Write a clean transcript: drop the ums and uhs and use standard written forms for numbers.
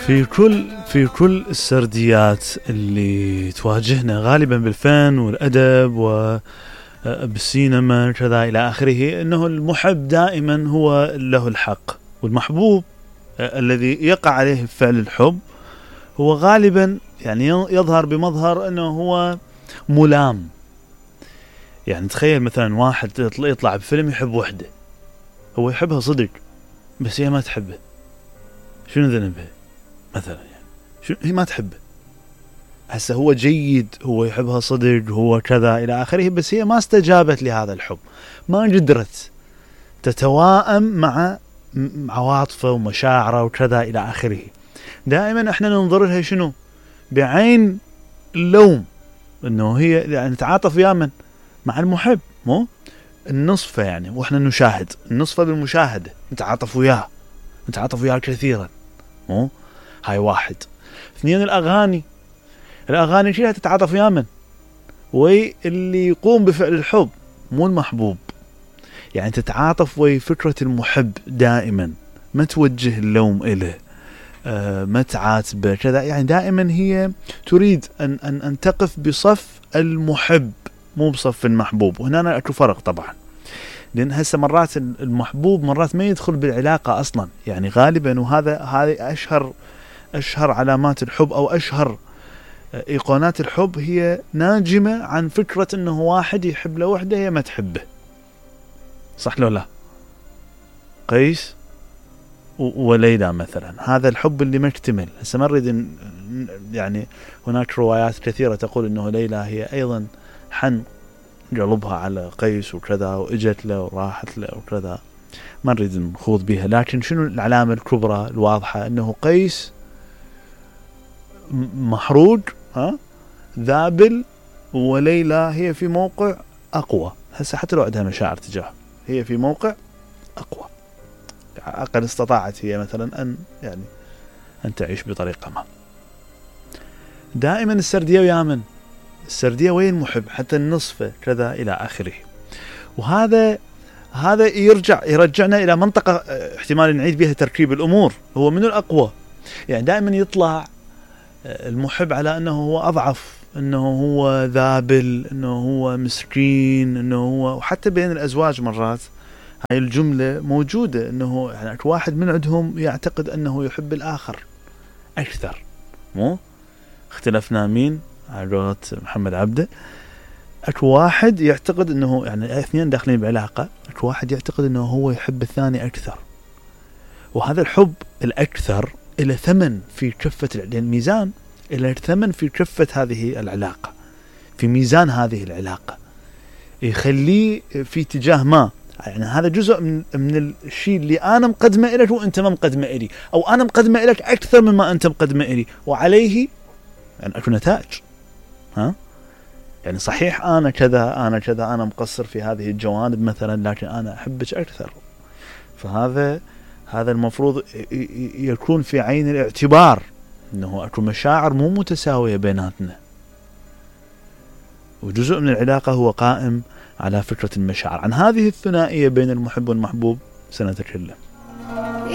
في كل السرديات اللي تواجهنا غالبا بالفن والأدب وبالسينما كذا إلى آخره، أنه المحب دائما هو له الحق، والمحبوب الذي يقع عليه فعل الحب هو غالبا يعني يظهر بمظهر أنه هو ملام. يعني تخيل مثلا واحد يطلع بفيلم يحب وحده، هو يحبها صدق بس هي ما تحبه، شنو ذنبه مثلا؟ يعني هي ما تحبه، هسه هو جيد، هو يحبها صدق، هو كذا إلى آخره، بس هي ما استجابت لهذا الحب، ما قدرت تتواءم مع عواطفه ومشاعره وكذا إلى آخره. دائما احنا ننظر لها شنو؟ بعين اللوم، انه هي يعني نتعاطف يا مع المحب، مو النصفة يعني، واحنا نشاهد النصفة بالمشاهدة، نتعاطف وياه كثيرا، مو هاي واحد. اثنين، الأغاني شيء تتعاطف يا وي اللي يقوم بفعل الحب، مو المحبوب. يعني تتعاطف وي فكرة المحب دائما، ما توجه اللوم إله، ما تعاتبه كذا، يعني دائما هي تريد أن تقف بصف المحب مو بصف المحبوب. وهنا أنا أشوف فرق طبعا، لأن هسه مرات المحبوب مرات ما يدخل بالعلاقة أصلا، يعني غالبا، هذه أشهر علامات الحب أو أشهر إيقونات الحب، هي ناجمة عن فكرة أنه واحد يحب له وحده هي ما تحبه، صح لو لا؟ قيس وليلى مثلا، هذا الحب اللي ما اكتمل. هسه ما نريد يعني، هناك روايات كثيرة تقول أنه ليلى هي أيضا حن قلبها على قيس وكذا، وإجت له وراحت له وكذا، ما نريد نخوض بها. لكن شنو العلامة الكبرى الواضحة؟ أنه قيس محروج، ذابل، وليلى هي في موقع أقوى. هسه حتى لو عندها مشاعر تجاه، هي في موقع أقوى، أقل استطاعت هي مثلا أن تعيش بطريقة ما. دائما السردية ويا السردية وين المحب، حتى النصفة كذا إلى آخره. وهذا يرجعنا إلى منطقة احتمال نعيد بها تركيب الأمور. هو من الأقوى، يعني دائما يطلع المحب على أنه هو أضعف، أنه هو ذابل، أنه هو مسكين، أنه هو، وحتى بين الأزواج مرات هاي الجملة موجودة، أنه يعني واحد من عندهم يعتقد أنه يحب الآخر أكثر، مو اختلفنا مين على لغة محمد عبده. أكو واحد يعتقد أنه يعني اثنين داخلين بعلاقة، أكو واحد يعتقد أنه هو يحب الثاني أكثر. وهذا الحب الأكثر إلى ثمن في كفة الميزان، إلى ثمن في كفة هذه العلاقة، في ميزان هذه العلاقة، يخليه في اتجاه ما. يعني هذا جزء من الشيء اللي أنا مقدمه إليك وأنت ما مقدمه إلي، أو أنا مقدمه إليك أكثر مما أنت مقدمه إلي، وعليه يعني أكو نتائج. يعني صحيح أنا كذا أنا مقصر في هذه الجوانب مثلا، لكن أنا أحبك أكثر. فهذا المفروض يكون في عين الاعتبار، أنه أكو مشاعر مو متساوية بيناتنا، وجزء من العلاقة هو قائم على فكرة المشاعر. عن هذه الثنائية بين المحب والمحبوب سنتكلم.